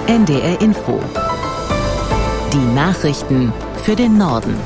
NDR Info. Die Nachrichten für den Norden.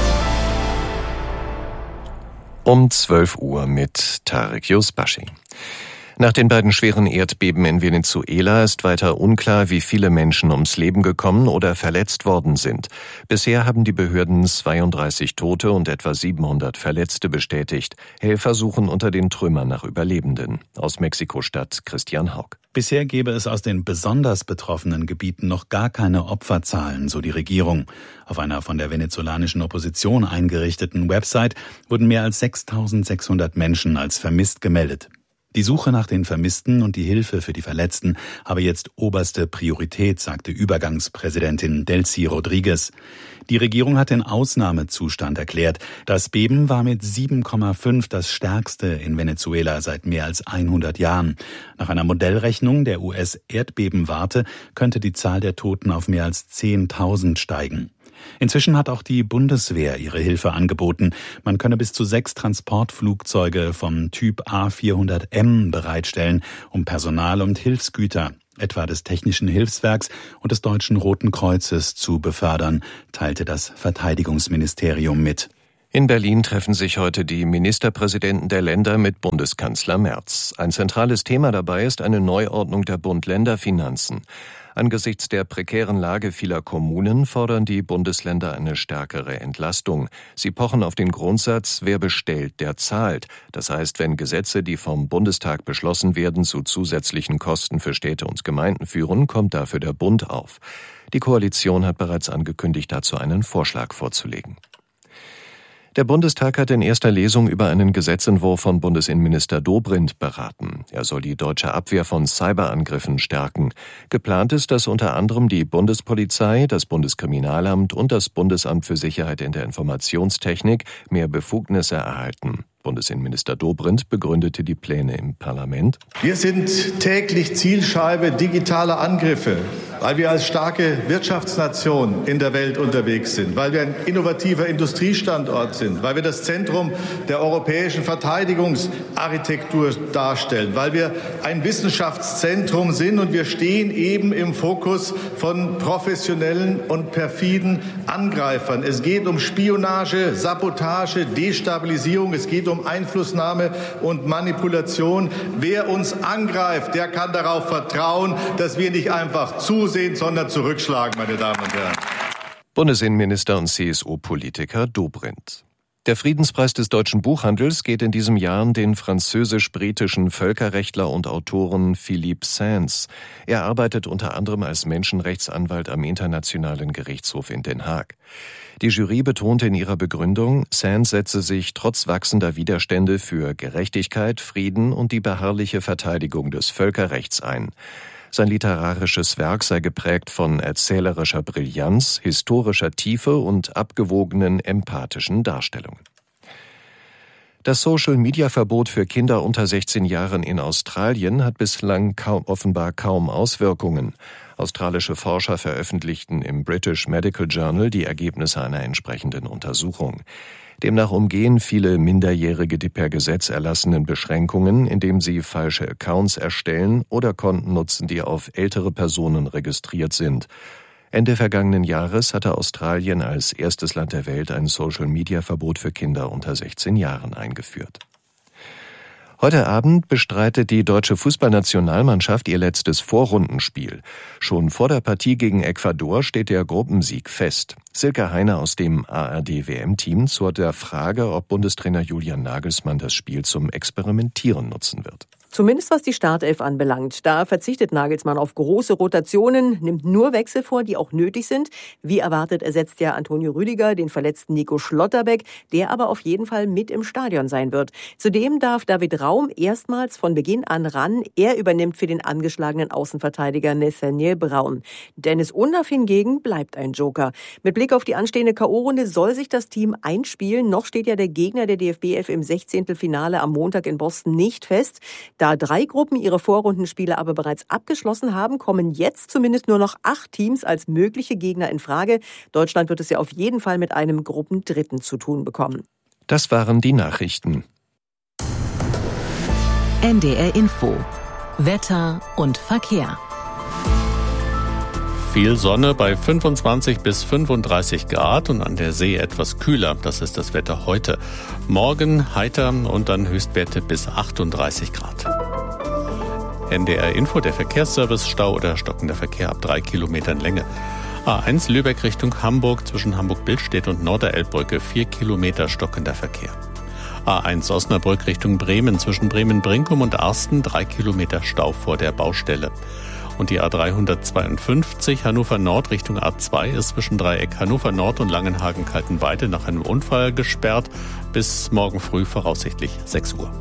Um 12 Uhr mit Tarek Yusbashi. Nach den beiden schweren Erdbeben in Venezuela ist weiter unklar, wie viele Menschen ums Leben gekommen oder verletzt worden sind. Bisher haben die Behörden 32 Tote und etwa 700 Verletzte bestätigt. Helfer suchen unter den Trümmern nach Überlebenden. Aus Mexiko-Stadt Christian Haug. Bisher gebe es aus den besonders betroffenen Gebieten noch gar keine Opferzahlen, so die Regierung. Auf einer von der venezolanischen Opposition eingerichteten Website wurden mehr als 6.600 Menschen als vermisst gemeldet. Die Suche nach den Vermissten und die Hilfe für die Verletzten habe jetzt oberste Priorität, sagte Übergangspräsidentin Delcy Rodriguez. Die Regierung hat den Ausnahmezustand erklärt. Das Beben war mit 7,5 das stärkste in Venezuela seit mehr als 100 Jahren. Nach einer Modellrechnung der US-Erdbebenwarte könnte die Zahl der Toten auf mehr als 10.000 steigen. Inzwischen hat auch die Bundeswehr ihre Hilfe angeboten. Man könne bis zu 6 Transportflugzeuge vom Typ A400M bereitstellen, um Personal und Hilfsgüter, etwa des Technischen Hilfswerks und des Deutschen Roten Kreuzes, zu befördern, teilte das Verteidigungsministerium mit. In Berlin treffen sich heute die Ministerpräsidenten der Länder mit Bundeskanzler Merz. Ein zentrales Thema dabei ist eine Neuordnung der Bund-Länder-Finanzen. Angesichts der prekären Lage vieler Kommunen fordern die Bundesländer eine stärkere Entlastung. Sie pochen auf den Grundsatz, wer bestellt, der zahlt. Das heißt, wenn Gesetze, die vom Bundestag beschlossen werden, zu zusätzlichen Kosten für Städte und Gemeinden führen, kommt dafür der Bund auf. Die Koalition hat bereits angekündigt, dazu einen Vorschlag vorzulegen. Der Bundestag hat in erster Lesung über einen Gesetzentwurf von Bundesinnenminister Dobrindt beraten. Er soll die deutsche Abwehr von Cyberangriffen stärken. Geplant ist, dass unter anderem die Bundespolizei, das Bundeskriminalamt und das Bundesamt für Sicherheit in der Informationstechnik mehr Befugnisse erhalten. Bundesinnenminister Dobrindt begründete die Pläne im Parlament. Wir sind täglich Zielscheibe digitaler Angriffe, weil wir als starke Wirtschaftsnation in der Welt unterwegs sind, weil wir ein innovativer Industriestandort sind, weil wir das Zentrum der europäischen Verteidigungsarchitektur darstellen, weil wir ein Wissenschaftszentrum sind und wir stehen eben im Fokus von professionellen und perfiden Angreifern. Es geht um Spionage, Sabotage, Destabilisierung, es geht um Einflussnahme und Manipulation. Wer uns angreift, der kann darauf vertrauen, dass wir nicht einfach zusehen, sondern zurückschlagen, meine Damen und Herren. Bundesinnenminister und CSU-Politiker Dobrindt. Der Friedenspreis des deutschen Buchhandels geht in diesem Jahr an den französisch-britischen Völkerrechtler und Autoren Philippe Sands. Er arbeitet unter anderem als Menschenrechtsanwalt am Internationalen Gerichtshof in Den Haag. Die Jury betonte in ihrer Begründung, Sands setze sich trotz wachsender Widerstände für Gerechtigkeit, Frieden und die beharrliche Verteidigung des Völkerrechts ein. Sein literarisches Werk sei geprägt von erzählerischer Brillanz, historischer Tiefe und abgewogenen, empathischen Darstellungen. Das Social-Media-Verbot für Kinder unter 16 Jahren in Australien hat bislang offenbar kaum Auswirkungen. Australische Forscher veröffentlichten im British Medical Journal die Ergebnisse einer entsprechenden Untersuchung. Demnach umgehen viele Minderjährige die per Gesetz erlassenen Beschränkungen, indem sie falsche Accounts erstellen oder Konten nutzen, die auf ältere Personen registriert sind. Ende vergangenen Jahres hatte Australien als erstes Land der Welt ein Social-Media-Verbot für Kinder unter 16 Jahren eingeführt. Heute Abend bestreitet die deutsche Fußballnationalmannschaft ihr letztes Vorrundenspiel. Schon vor der Partie gegen Ecuador steht der Gruppensieg fest. Silke Heine aus dem ARD-WM-Team zu der Frage, ob Bundestrainer Julian Nagelsmann das Spiel zum Experimentieren nutzen wird. Zumindest was die Startelf anbelangt. Da verzichtet Nagelsmann auf große Rotationen, nimmt nur Wechsel vor, die auch nötig sind. Wie erwartet ersetzt ja Antonio Rüdiger den verletzten Nico Schlotterbeck, der aber auf jeden Fall mit im Stadion sein wird. Zudem darf David Raum erstmals von Beginn an ran. Er übernimmt für den angeschlagenen Außenverteidiger Nathaniel Braun. Dennis Undaff hingegen bleibt ein Joker. Mit Blick auf die anstehende K.O.-Runde soll sich das Team einspielen. Noch steht ja der Gegner der DFB-Elf im 16. Finale am Montag in Boston nicht fest. Da 3 Gruppen ihre Vorrundenspiele aber bereits abgeschlossen haben, kommen jetzt zumindest nur noch 8 Teams als mögliche Gegner in Frage. Deutschland wird es ja auf jeden Fall mit einem Gruppendritten zu tun bekommen. Das waren die Nachrichten. NDR Info. Wetter und Verkehr. viel Sonne bei 25 bis 35 Grad und an der See etwas kühler. Das ist das Wetter heute. Morgen heiter und dann Höchstwerte bis 38 Grad. NDR Info, der Verkehrsservice, Stau oder stockender Verkehr ab 3 Kilometern Länge. A1 Lübeck Richtung Hamburg zwischen Hamburg-Billstedt und Norderelbbrücke 4 Kilometer stockender Verkehr. A1 Osnabrück Richtung Bremen zwischen Bremen-Brinkum und Arsten 3 Kilometer Stau vor der Baustelle. Und die A352 Hannover Nord Richtung A2 ist zwischen Dreieck Hannover Nord und Langenhagen-Kaltenweide nach einem Unfall gesperrt bis morgen früh voraussichtlich 6 Uhr.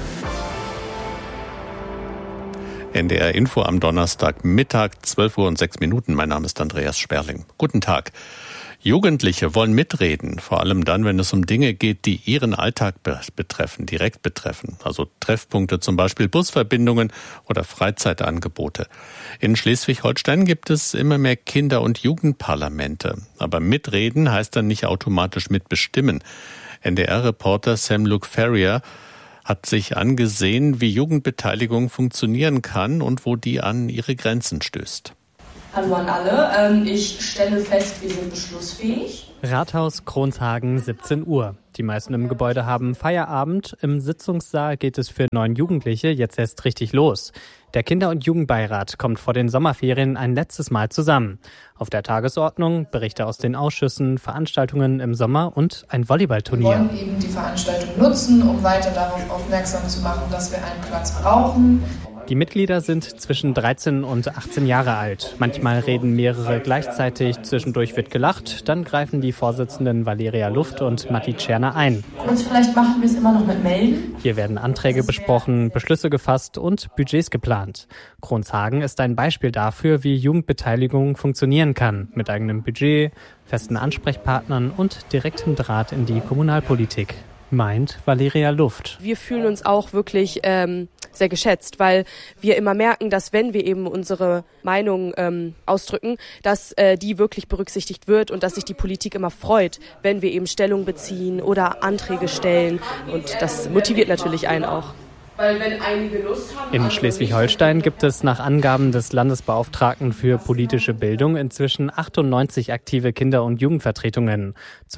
NDR Info am Donnerstagmittag, 12:06 Uhr. Mein Name ist Andreas Sperling. Guten Tag. Jugendliche wollen mitreden, vor allem dann, wenn es um Dinge geht, die ihren Alltag betreffen, direkt betreffen. Also Treffpunkte, zum Beispiel Busverbindungen oder Freizeitangebote. In Schleswig-Holstein gibt es immer mehr Kinder- und Jugendparlamente. Aber mitreden heißt dann nicht automatisch mitbestimmen. NDR-Reporter Sam Luke Ferrier hat sich angesehen, wie Jugendbeteiligung funktionieren kann und wo die an ihre Grenzen stößt. Hallo an alle. Ich stelle fest, wir sind beschlussfähig. Rathaus Kronshagen, 17 Uhr. Die meisten im Gebäude haben Feierabend. Im Sitzungssaal geht es für 9 Jugendliche jetzt erst richtig los. Der Kinder- und Jugendbeirat kommt vor den Sommerferien ein letztes Mal zusammen. Auf der Tagesordnung Berichte aus den Ausschüssen, Veranstaltungen im Sommer und ein Volleyballturnier. Wir wollen eben die Veranstaltung nutzen, um weiter darauf aufmerksam zu machen, dass wir einen Platz brauchen. Die Mitglieder sind zwischen 13 und 18 Jahre alt. Manchmal reden mehrere gleichzeitig, zwischendurch wird gelacht. Dann greifen die Vorsitzenden Valeria Luft und Matti Tscherner ein. Und vielleicht machen wir es immer noch mit Melden. Hier werden Anträge besprochen, Beschlüsse gefasst und Budgets geplant. Kronshagen ist ein Beispiel dafür, wie Jugendbeteiligung funktionieren kann. Mit eigenem Budget, festen Ansprechpartnern und direktem Draht in die Kommunalpolitik. Meint Valeria Luft. Wir fühlen uns auch wirklich sehr geschätzt, weil wir immer merken, dass wenn wir eben unsere Meinung ausdrücken, dass die wirklich berücksichtigt wird und dass sich die Politik immer freut, wenn wir eben Stellung beziehen oder Anträge stellen. Und das motiviert natürlich einen auch. Weil wenn einige Lust haben, in Schleswig-Holstein gibt es nach Angaben des Landesbeauftragten für politische Bildung inzwischen 98 aktive Kinder- und Jugendvertretungen.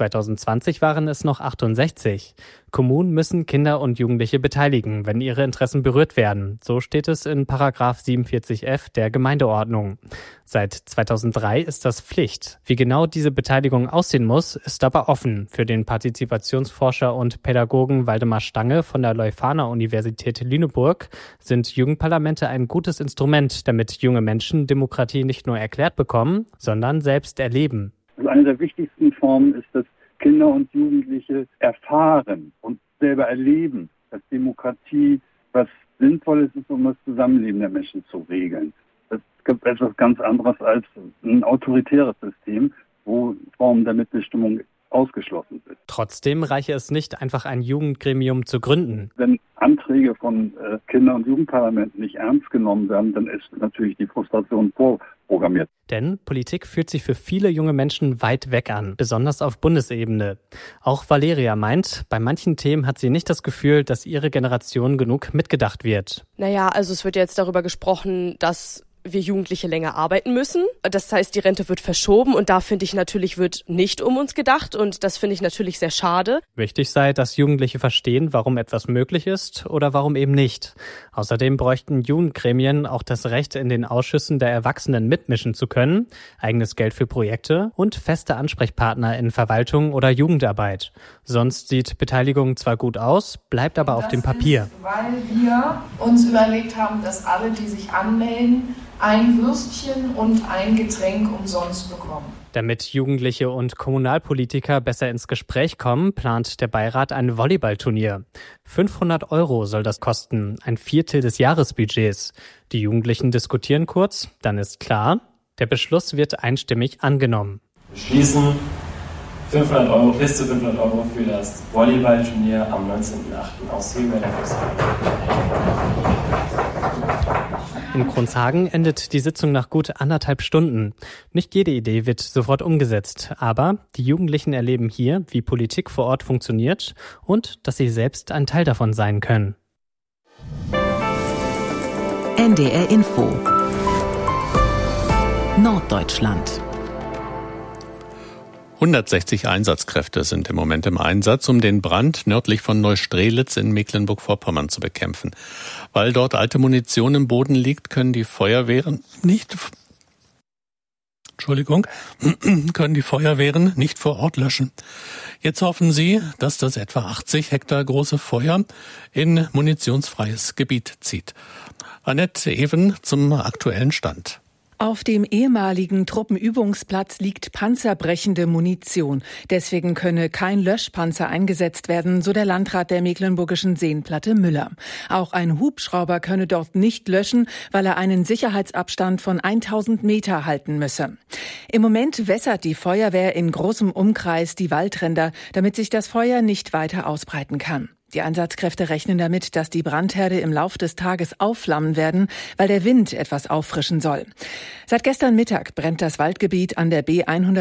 2020 waren es noch 68. Kommunen müssen Kinder und Jugendliche beteiligen, wenn ihre Interessen berührt werden. So steht es in Paragraph 47f der Gemeindeordnung. Seit 2003 ist das Pflicht. Wie genau diese Beteiligung aussehen muss, ist aber offen. Für den Partizipationsforscher und Pädagogen Waldemar Stange von der Leuphana-Universität Lüneburg sind Jugendparlamente ein gutes Instrument, damit junge Menschen Demokratie nicht nur erklärt bekommen, sondern selbst erleben. Also eine der wichtigsten Formen ist, dass Kinder und Jugendliche erfahren und selber erleben, dass Demokratie was Sinnvolles ist, um das Zusammenleben der Menschen zu regeln. Das ist etwas ganz anderes als ein autoritäres System, wo Formen der Mitbestimmung ausgeschlossen sind. Trotzdem reiche es nicht, einfach ein Jugendgremium zu gründen. Wenn Anträge von Kinder- und Jugendparlamenten nicht ernst genommen werden, dann ist natürlich die Frustration vorprogrammiert. Denn Politik fühlt sich für viele junge Menschen weit weg an, besonders auf Bundesebene. Auch Valeria meint, bei manchen Themen hat sie nicht das Gefühl, dass ihre Generation genug mitgedacht wird. Naja, also es wird jetzt darüber gesprochen, dass wir Jugendliche länger arbeiten müssen. Das heißt, die Rente wird verschoben und da finde ich natürlich, wird nicht um uns gedacht und das finde ich natürlich sehr schade. Wichtig sei, dass Jugendliche verstehen, warum etwas möglich ist oder warum eben nicht. Außerdem bräuchten Jugendgremien auch das Recht, in den Ausschüssen der Erwachsenen mitmischen zu können, eigenes Geld für Projekte und feste Ansprechpartner in Verwaltung oder Jugendarbeit. Sonst sieht Beteiligung zwar gut aus, bleibt aber auf dem Papier. Weil wir uns überlegt haben, dass alle, die sich anmelden, ein Würstchen und ein Getränk umsonst bekommen. Damit Jugendliche und Kommunalpolitiker besser ins Gespräch kommen, plant der Beirat ein Volleyballturnier. 500 € soll das kosten, ein Viertel des Jahresbudgets. Die Jugendlichen diskutieren kurz, dann ist klar, der Beschluss wird einstimmig angenommen. Wir schließen 500 € bis zu 500 € für das Volleyballturnier am 19.08. aus Hügelberg. In Kronshagen endet die Sitzung nach gut 1,5 Stunden. Nicht jede Idee wird sofort umgesetzt, aber die Jugendlichen erleben hier, wie Politik vor Ort funktioniert und dass sie selbst ein Teil davon sein können. NDR Info Norddeutschland. 160 Einsatzkräfte sind im Moment im Einsatz, um den Brand nördlich von Neustrelitz in Mecklenburg-Vorpommern zu bekämpfen. Weil dort alte Munition im Boden liegt, können die Feuerwehren nicht vor Ort löschen. Jetzt hoffen sie, dass das etwa 80 Hektar große Feuer in munitionsfreies Gebiet zieht. Annette Even zum aktuellen Stand. Auf dem ehemaligen Truppenübungsplatz liegt panzerbrechende Munition. Deswegen könne kein Löschpanzer eingesetzt werden, so der Landrat der Mecklenburgischen Seenplatte Müller. Auch ein Hubschrauber könne dort nicht löschen, weil er einen Sicherheitsabstand von 1000 Meter halten müsse. Im Moment wässert die Feuerwehr in großem Umkreis die Waldränder, damit sich das Feuer nicht weiter ausbreiten kann. Die Einsatzkräfte rechnen damit, dass die Brandherde im Lauf des Tages aufflammen werden, weil der Wind etwas auffrischen soll. Seit gestern Mittag brennt das Waldgebiet an der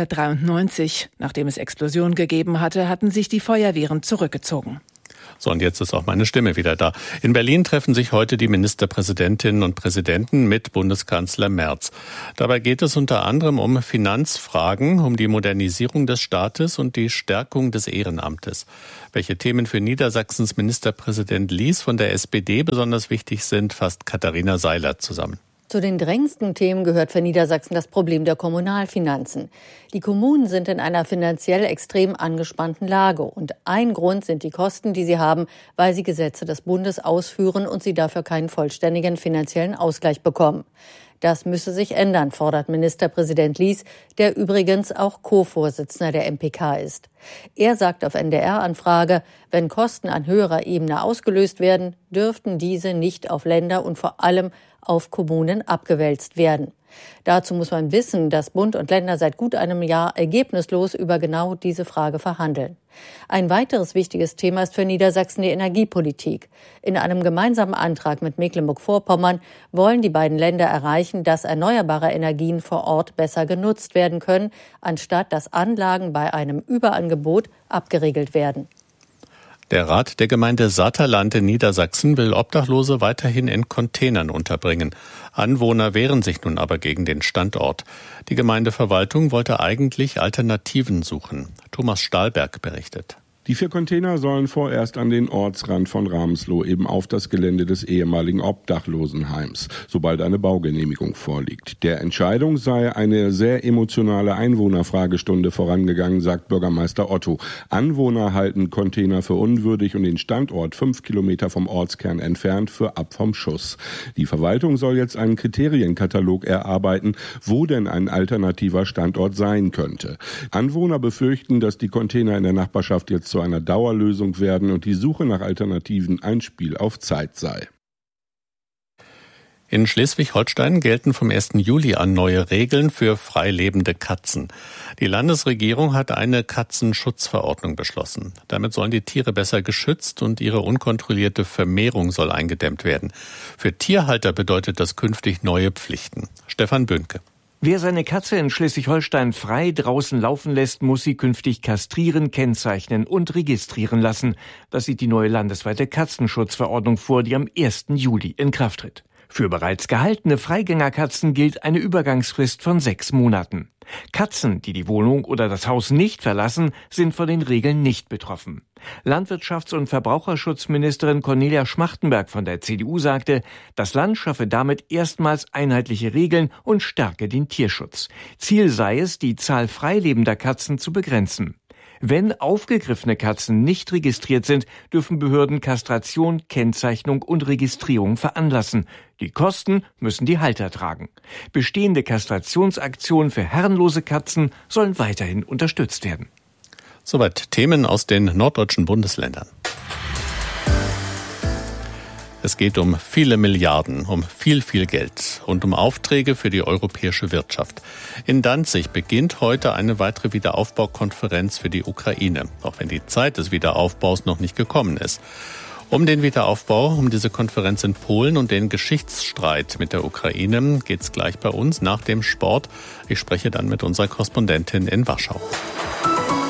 B193. Nachdem es Explosionen gegeben hatte, hatten sich die Feuerwehren zurückgezogen. So, und jetzt ist auch meine Stimme wieder da. In Berlin treffen sich heute die Ministerpräsidentinnen und Präsidenten mit Bundeskanzler Merz. Dabei geht es unter anderem um Finanzfragen, um die Modernisierung des Staates und die Stärkung des Ehrenamtes. Welche Themen für Niedersachsens Ministerpräsident Lies von der SPD besonders wichtig sind, fasst Katharina Seiler zusammen. Zu den drängendsten Themen gehört für Niedersachsen das Problem der Kommunalfinanzen. Die Kommunen sind in einer finanziell extrem angespannten Lage. Und ein Grund sind die Kosten, die sie haben, weil sie Gesetze des Bundes ausführen und sie dafür keinen vollständigen finanziellen Ausgleich bekommen. Das müsse sich ändern, fordert Ministerpräsident Lies, der übrigens auch Co-Vorsitzender der MPK ist. Er sagt auf NDR-Anfrage, wenn Kosten an höherer Ebene ausgelöst werden, dürften diese nicht auf Länder und vor allem auf Kommunen abgewälzt werden. Dazu muss man wissen, dass Bund und Länder seit gut einem Jahr ergebnislos über genau diese Frage verhandeln. Ein weiteres wichtiges Thema ist für Niedersachsen die Energiepolitik. In einem gemeinsamen Antrag mit Mecklenburg-Vorpommern wollen die beiden Länder erreichen, dass erneuerbare Energien vor Ort besser genutzt werden können, anstatt dass Anlagen bei einem Überangebot abgeriegelt werden. Der Rat der Gemeinde Saterland in Niedersachsen will Obdachlose weiterhin in Containern unterbringen. Anwohner wehren sich nun aber gegen den Standort. Die Gemeindeverwaltung wollte eigentlich Alternativen suchen. Thomas Stahlberg berichtet. Die 4 Container sollen vorerst an den Ortsrand von Ramsloh, eben auf das Gelände des ehemaligen Obdachlosenheims, sobald eine Baugenehmigung vorliegt. Der Entscheidung sei eine sehr emotionale Einwohnerfragestunde vorangegangen, sagt Bürgermeister Otto. Anwohner halten Container für unwürdig und den Standort 5 Kilometer vom Ortskern entfernt für ab vom Schuss. Die Verwaltung soll jetzt einen Kriterienkatalog erarbeiten, wo denn ein alternativer Standort sein könnte. Anwohner befürchten, dass die Container in der Nachbarschaft jetzt zu einer Dauerlösung werden und die Suche nach Alternativen ein Spiel auf Zeit sei. In Schleswig-Holstein gelten vom 1. Juli an neue Regeln für freilebende Katzen. Die Landesregierung hat eine Katzenschutzverordnung beschlossen. Damit sollen die Tiere besser geschützt und ihre unkontrollierte Vermehrung soll eingedämmt werden. Für Tierhalter bedeutet das künftig neue Pflichten. Stefan Böhnke. Wer seine Katze in Schleswig-Holstein frei draußen laufen lässt, muss sie künftig kastrieren, kennzeichnen und registrieren lassen. Das sieht die neue landesweite Katzenschutzverordnung vor, die am 1. Juli in Kraft tritt. Für bereits gehaltene Freigängerkatzen gilt eine Übergangsfrist von 6 Monaten. Katzen, die die Wohnung oder das Haus nicht verlassen, sind von den Regeln nicht betroffen. Landwirtschafts- und Verbraucherschutzministerin Cornelia Schmachtenberg von der CDU sagte, das Land schaffe damit erstmals einheitliche Regeln und stärke den Tierschutz. Ziel sei es, die Zahl freilebender Katzen zu begrenzen. Wenn aufgegriffene Katzen nicht registriert sind, dürfen Behörden Kastration, Kennzeichnung und Registrierung veranlassen. Die Kosten müssen die Halter tragen. Bestehende Kastrationsaktionen für herrenlose Katzen sollen weiterhin unterstützt werden. Soweit Themen aus den norddeutschen Bundesländern. Es geht um viele Milliarden, um viel Geld und um Aufträge für die europäische Wirtschaft. In Danzig beginnt heute eine weitere Wiederaufbaukonferenz für die Ukraine, auch wenn die Zeit des Wiederaufbaus noch nicht gekommen ist. Um den Wiederaufbau, um diese Konferenz in Polen und den Geschichtsstreit mit der Ukraine geht's gleich bei uns nach dem Sport. Ich spreche dann mit unserer Korrespondentin in Warschau.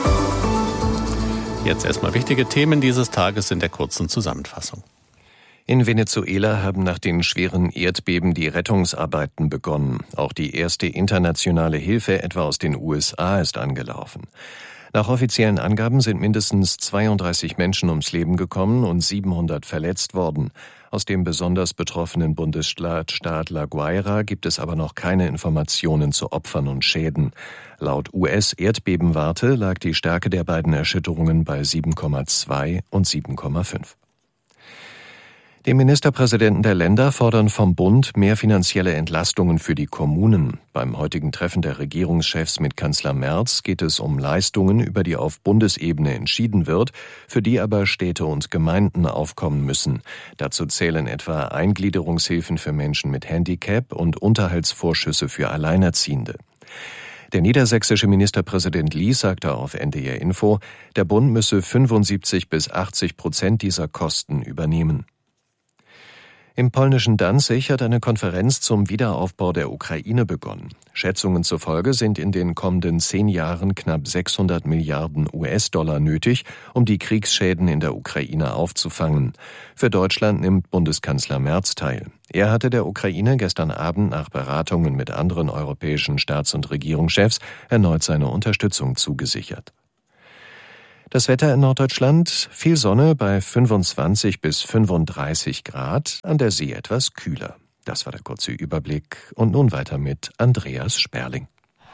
Jetzt erstmal wichtige Themen dieses Tages in der kurzen Zusammenfassung. In Venezuela haben nach den schweren Erdbeben die Rettungsarbeiten begonnen. Auch die erste internationale Hilfe, etwa aus den USA, ist angelaufen. Nach offiziellen Angaben sind mindestens 32 Menschen ums Leben gekommen und 700 verletzt worden. Aus dem besonders betroffenen Bundesstaat La Guaira gibt es aber noch keine Informationen zu Opfern und Schäden. Laut US-Erdbebenwarte lag die Stärke der beiden Erschütterungen bei 7,2 und 7,5. Die Ministerpräsidenten der Länder fordern vom Bund mehr finanzielle Entlastungen für die Kommunen. Beim heutigen Treffen der Regierungschefs mit Kanzler Merz geht es um Leistungen, über die auf Bundesebene entschieden wird, für die aber Städte und Gemeinden aufkommen müssen. Dazu zählen etwa Eingliederungshilfen für Menschen mit Handicap und Unterhaltsvorschüsse für Alleinerziehende. Der niedersächsische Ministerpräsident Lies sagte auf NDR Info, der Bund müsse 75-80% dieser Kosten übernehmen. Im polnischen Danzig hat eine Konferenz zum Wiederaufbau der Ukraine begonnen. Schätzungen zufolge sind in den kommenden 10 Jahren knapp 600 Milliarden US-Dollar nötig, um die Kriegsschäden in der Ukraine aufzufangen. Für Deutschland nimmt Bundeskanzler Merz teil. Er hatte der Ukraine gestern Abend nach Beratungen mit anderen europäischen Staats- und Regierungschefs erneut seine Unterstützung zugesichert. Das Wetter in Norddeutschland, viel Sonne bei 25 bis 35 Grad, an der See etwas kühler. Das war der kurze Überblick und nun weiter mit Andreas Sperling.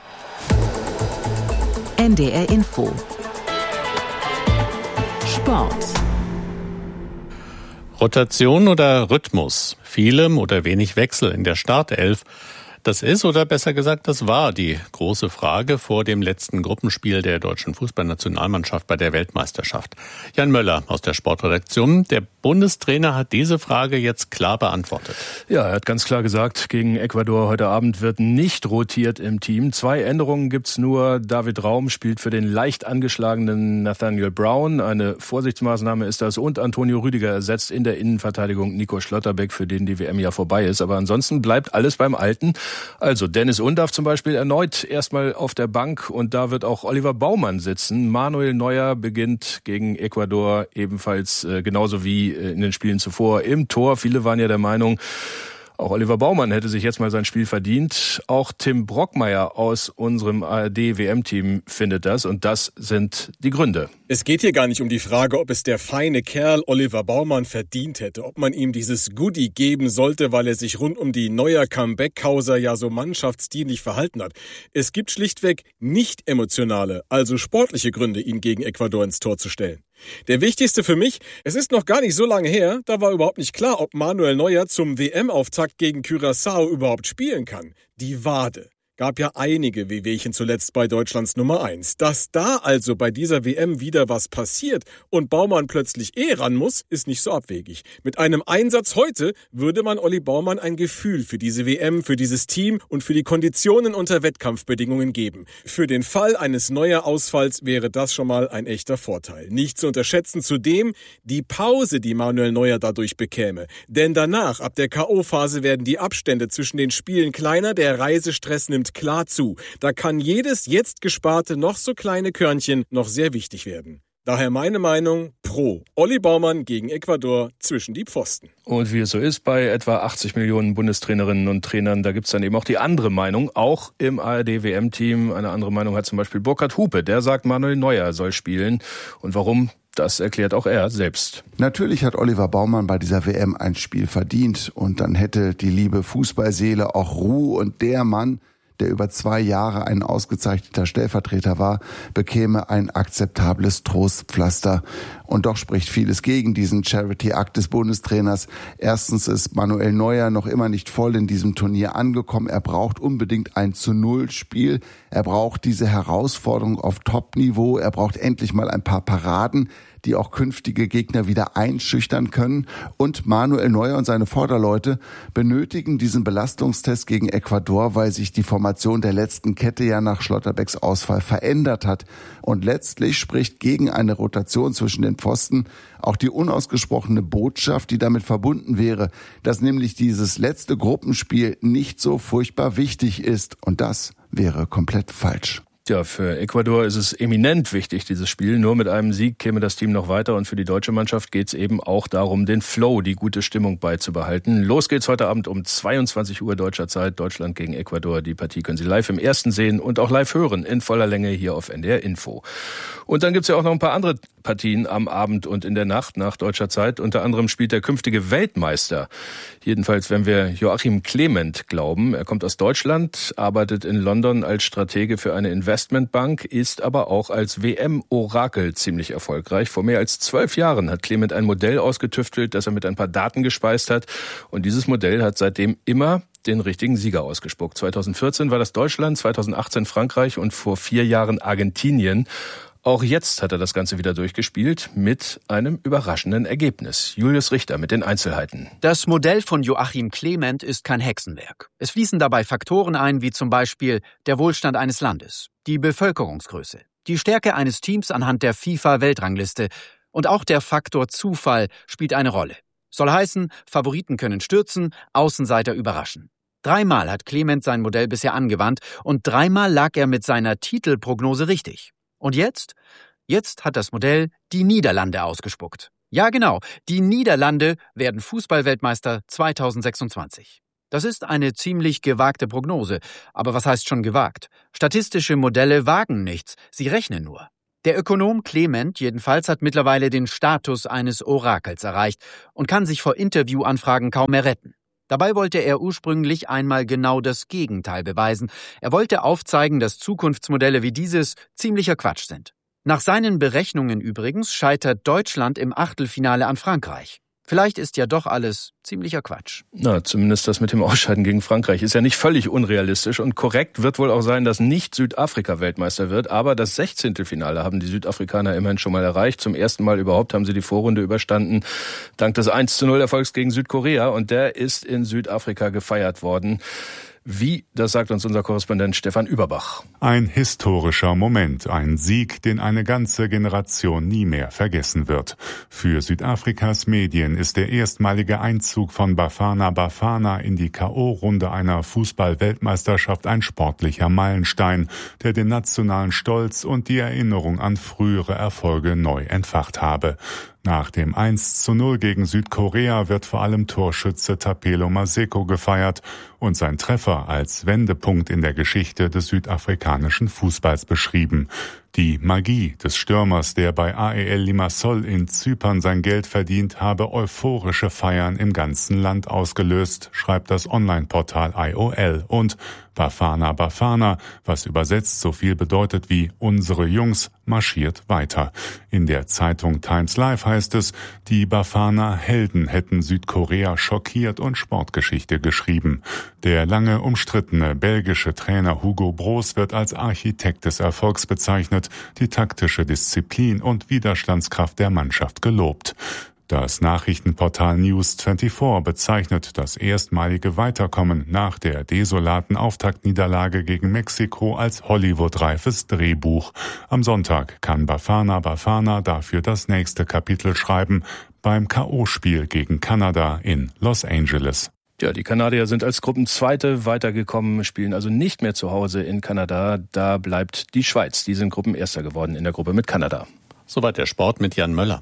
NDR Info. Sport. Rotation oder Rhythmus? Viele oder wenig Wechsel in der Startelf? Das ist, oder besser gesagt, das war die große Frage vor dem letzten Gruppenspiel der deutschen Fußballnationalmannschaft bei der Weltmeisterschaft. Jan Möller aus der Sportredaktion. Der Bundestrainer hat diese Frage jetzt klar beantwortet. Ja, er hat ganz klar gesagt, gegen Ecuador heute Abend wird nicht rotiert im Team. 2 Änderungen gibt's nur. David Raum spielt für den leicht angeschlagenen Nathaniel Brown. Eine Vorsichtsmaßnahme ist das. Und Antonio Rüdiger ersetzt in der Innenverteidigung Nico Schlotterbeck, für den die WM ja vorbei ist. Aber ansonsten bleibt alles beim Alten. Also Dennis Undaff zum Beispiel erneut erstmal auf der Bank und da wird auch Oliver Baumann sitzen. Manuel Neuer beginnt gegen Ecuador ebenfalls genauso wie in den Spielen zuvor im Tor. Viele waren ja der Meinung, auch Oliver Baumann hätte sich jetzt mal sein Spiel verdient. Auch Tim Brockmeier aus unserem ARD-WM-Team findet das und das sind die Gründe. Es geht hier gar nicht um die Frage, ob es der feine Kerl Oliver Baumann verdient hätte, ob man ihm dieses Goodie geben sollte, weil er sich rund um die Neuer Comeback-Causa ja so mannschaftsdienlich verhalten hat. Es gibt schlichtweg nicht emotionale, also sportliche Gründe, ihn gegen Ecuador ins Tor zu stellen. Der wichtigste für mich, es ist noch gar nicht so lange her, da war überhaupt nicht klar, ob Manuel Neuer zum WM-Auftakt gegen Curaçao überhaupt spielen kann. Die Wade. Gab ja einige Wehwehchen zuletzt bei Deutschlands Nummer 1. Dass da also bei dieser WM wieder was passiert und Baumann plötzlich ran muss, ist nicht so abwegig. Mit einem Einsatz heute würde man Olli Baumann ein Gefühl für diese WM, für dieses Team und für die Konditionen unter Wettkampfbedingungen geben. Für den Fall eines Neuer-Ausfalls wäre das schon mal ein echter Vorteil. Nicht zu unterschätzen zudem die Pause, die Manuel Neuer dadurch bekäme. Denn danach, ab der K.O.-Phase, werden die Abstände zwischen den Spielen kleiner, der Reisestress nimmt klar zu. Da kann jedes jetzt gesparte, noch so kleine Körnchen noch sehr wichtig werden. Daher meine Meinung, pro Olli Baumann gegen Ecuador zwischen die Pfosten. Und wie es so ist bei etwa 80 Millionen Bundestrainerinnen und Trainern, da gibt's dann eben auch die andere Meinung, auch im ARD-WM-Team. Eine andere Meinung hat zum Beispiel Burkhard Hupe, der sagt, Manuel Neuer soll spielen. Und warum? Das erklärt auch er selbst. Natürlich hat Oliver Baumann bei dieser WM ein Spiel verdient. Und dann hätte die liebe Fußballseele auch Ruhe und der Mann, der über 2 Jahre ein ausgezeichneter Stellvertreter war, bekäme ein akzeptables Trostpflaster. Und doch spricht vieles gegen diesen Charity-Akt des Bundestrainers. Erstens ist Manuel Neuer noch immer nicht voll in diesem Turnier angekommen. Er braucht unbedingt ein zu-0-Spiel. Er braucht diese Herausforderung auf Top-Niveau. Er braucht endlich mal ein paar Paraden, die auch künftige Gegner wieder einschüchtern können. Und Manuel Neuer und seine Vorderleute benötigen diesen Belastungstest gegen Ecuador, weil sich die Formation der letzten Kette ja nach Schlotterbecks Ausfall verändert hat. Und letztlich spricht gegen eine Rotation zwischen den Pfosten auch die unausgesprochene Botschaft, die damit verbunden wäre, dass nämlich dieses letzte Gruppenspiel nicht so furchtbar wichtig ist. Und das wäre komplett falsch. Ja, für Ecuador ist es eminent wichtig, dieses Spiel. Nur mit einem Sieg käme das Team noch weiter. Und für die deutsche Mannschaft geht es eben auch darum, den Flow, die gute Stimmung beizubehalten. Los geht's heute Abend um 22 Uhr deutscher Zeit. Deutschland gegen Ecuador. Die Partie können Sie live im Ersten sehen und auch live hören in voller Länge hier auf NDR Info. Und dann gibt's ja auch noch ein paar andere Partien am Abend und in der Nacht nach deutscher Zeit. Unter anderem spielt der künftige Weltmeister. Jedenfalls, wenn wir Joachim Clement glauben. Er kommt aus Deutschland, arbeitet in London als Stratege für eine Investmentbank, ist aber auch als WM-Orakel ziemlich erfolgreich. Vor mehr als 12 Jahren hat Clement ein Modell ausgetüftelt, das er mit ein paar Daten gespeist hat. Und dieses Modell hat seitdem immer den richtigen Sieger ausgespuckt. 2014 war das Deutschland, 2018 Frankreich und vor 4 Jahren Argentinien. Auch jetzt hat er das Ganze wieder durchgespielt mit einem überraschenden Ergebnis. Julius Richter mit den Einzelheiten. Das Modell von Joachim Clement ist kein Hexenwerk. Es fließen dabei Faktoren ein, wie zum Beispiel der Wohlstand eines Landes, die Bevölkerungsgröße, die Stärke eines Teams anhand der FIFA-Weltrangliste und auch der Faktor Zufall spielt eine Rolle. Soll heißen, Favoriten können stürzen, Außenseiter überraschen. 3-mal hat Clement sein Modell bisher angewandt und 3-mal lag er mit seiner Titelprognose richtig. Und jetzt? Jetzt hat das Modell die Niederlande ausgespuckt. Ja genau, die Niederlande werden Fußballweltmeister 2026. Das ist eine ziemlich gewagte Prognose. Aber was heißt schon gewagt? Statistische Modelle wagen nichts, sie rechnen nur. Der Ökonom Clement jedenfalls hat mittlerweile den Status eines Orakels erreicht und kann sich vor Interviewanfragen kaum mehr retten. Dabei wollte er ursprünglich einmal genau das Gegenteil beweisen. Er wollte aufzeigen, dass Zukunftsmodelle wie dieses ziemlicher Quatsch sind. Nach seinen Berechnungen übrigens scheitert Deutschland im Achtelfinale an Frankreich. Vielleicht ist ja doch alles ziemlicher Quatsch. Na, zumindest das mit dem Ausscheiden gegen Frankreich ist ja nicht völlig unrealistisch. Und korrekt wird wohl auch sein, dass nicht Südafrika Weltmeister wird. Aber das 16. Finale haben die Südafrikaner immerhin schon mal erreicht. Zum ersten Mal überhaupt haben sie die Vorrunde überstanden. Dank des 1:0 Erfolgs gegen Südkorea. Und der ist in Südafrika gefeiert worden. Wie, das sagt uns unser Korrespondent Stefan Überbach. Ein historischer Moment, ein Sieg, den eine ganze Generation nie mehr vergessen wird. Für Südafrikas Medien ist der erstmalige Einzug von Bafana Bafana in die K.O.-Runde einer Fußball-Weltmeisterschaft ein sportlicher Meilenstein, der den nationalen Stolz und die Erinnerung an frühere Erfolge neu entfacht habe. Nach dem 1:0 gegen Südkorea wird vor allem Torschütze Thapelo Maseko gefeiert und sein Treffer als Wendepunkt in der Geschichte des südafrikanischen Fußballs beschrieben. Die Magie des Stürmers, der bei AEL Limassol in Zypern sein Geld verdient, habe euphorische Feiern im ganzen Land ausgelöst, schreibt das Online-Portal IOL. Und Bafana Bafana, was übersetzt so viel bedeutet wie unsere Jungs, marschiert weiter. In der Zeitung Times Live heißt es, die Bafana-Helden hätten Südkorea schockiert und Sportgeschichte geschrieben. Der lange umstrittene belgische Trainer Hugo Broos wird als Architekt des Erfolgs bezeichnet, die taktische Disziplin und Widerstandskraft der Mannschaft gelobt. Das Nachrichtenportal News24 bezeichnet das erstmalige Weiterkommen nach der desolaten Auftaktniederlage gegen Mexiko als Hollywood-reifes Drehbuch. Am Sonntag kann Bafana Bafana dafür das nächste Kapitel schreiben, beim K.O.-Spiel gegen Kanada in Los Angeles. Ja, die Kanadier sind als Gruppenzweite weitergekommen, spielen also nicht mehr zu Hause in Kanada. Da bleibt die Schweiz. Die sind Gruppenerster geworden in der Gruppe mit Kanada. Soweit der Sport mit Jan Möller.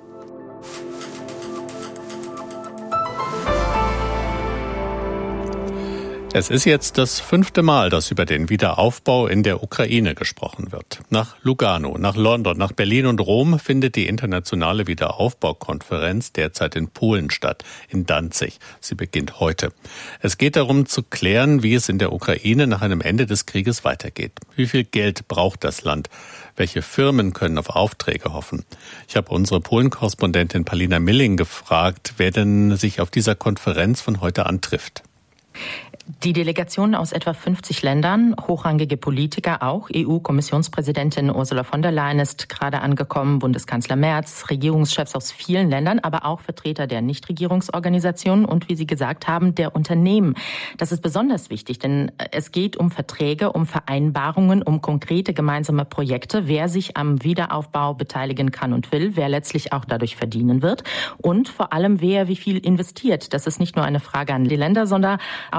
Es ist jetzt das 5. Mal, dass über den Wiederaufbau in der Ukraine gesprochen wird. Nach Lugano, nach London, nach Berlin und Rom findet die internationale Wiederaufbaukonferenz derzeit in Polen statt, in Danzig. Sie beginnt heute. Es geht darum zu klären, wie es in der Ukraine nach einem Ende des Krieges weitergeht. Wie viel Geld braucht das Land? Welche Firmen können auf Aufträge hoffen? Ich habe unsere Polen-Korrespondentin Palina Milling gefragt, wer denn sich auf dieser Konferenz von heute antrifft. Die Delegation aus etwa 50 Ländern, hochrangige Politiker auch. EU-Kommissionspräsidentin Ursula von der Leyen ist gerade angekommen, Bundeskanzler Merz, Regierungschefs aus vielen Ländern, aber auch Vertreter der Nichtregierungsorganisationen und, wie Sie gesagt haben, der Unternehmen. Das ist besonders wichtig, denn es geht um Verträge, um Vereinbarungen, um konkrete gemeinsame Projekte, wer sich am Wiederaufbau beteiligen kann und will, wer letztlich auch dadurch verdienen wird und vor allem, wer wie viel investiert. Das ist nicht nur eine Frage an die Länder, sondern auch an den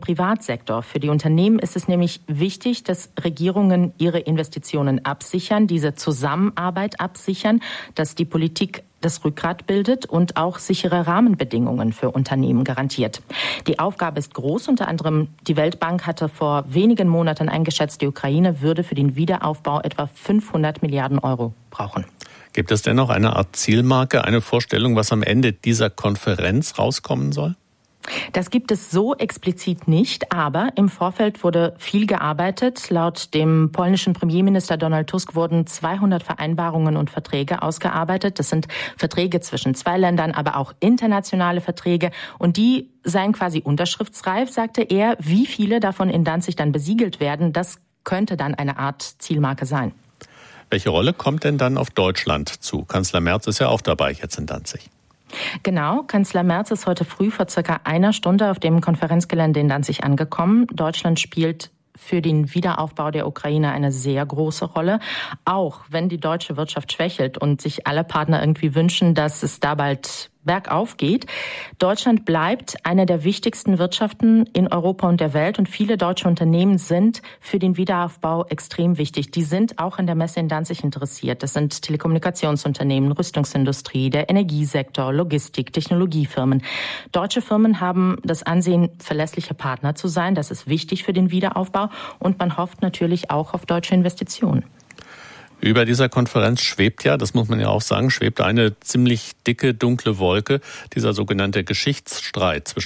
Privatsektor. Für die Unternehmen ist es nämlich wichtig, dass Regierungen ihre Investitionen absichern, diese Zusammenarbeit absichern, dass die Politik das Rückgrat bildet und auch sichere Rahmenbedingungen für Unternehmen garantiert. Die Aufgabe ist groß. Unter anderem die Weltbank hatte vor wenigen Monaten eingeschätzt, die Ukraine würde für den Wiederaufbau etwa 500 Milliarden Euro brauchen. Gibt es denn noch eine Art Zielmarke, eine Vorstellung, was am Ende dieser Konferenz rauskommen soll? Das gibt es so explizit nicht, aber im Vorfeld wurde viel gearbeitet. Laut dem polnischen Premierminister Donald Tusk wurden 200 Vereinbarungen und Verträge ausgearbeitet. Das sind Verträge zwischen zwei Ländern, aber auch internationale Verträge. Und die seien quasi unterschriftsreif, sagte er. Wie viele davon in Danzig dann besiegelt werden, das könnte dann eine Art Zielmarke sein. Welche Rolle kommt denn dann auf Deutschland zu? Kanzler Merz ist ja auch dabei jetzt in Danzig. Genau, Kanzler Merz ist heute früh vor circa einer Stunde auf dem Konferenzgelände in Danzig angekommen. Deutschland spielt für den Wiederaufbau der Ukraine eine sehr große Rolle, auch wenn die deutsche Wirtschaft schwächelt und sich alle Partner irgendwie wünschen, dass es da bald bergauf geht. Deutschland bleibt eine der wichtigsten Wirtschaften in Europa und der Welt und viele deutsche Unternehmen sind für den Wiederaufbau extrem wichtig. Die sind auch an der Messe in Danzig interessiert. Das sind Telekommunikationsunternehmen, Rüstungsindustrie, der Energiesektor, Logistik, Technologiefirmen. Deutsche Firmen haben das Ansehen, verlässliche Partner zu sein. Das ist wichtig für den Wiederaufbau und man hofft natürlich auch auf deutsche Investitionen. Über dieser Konferenz schwebt ja, das muss man ja auch sagen, schwebt eine ziemlich dicke, dunkle Wolke, dieser sogenannte Geschichtsstreit zwischen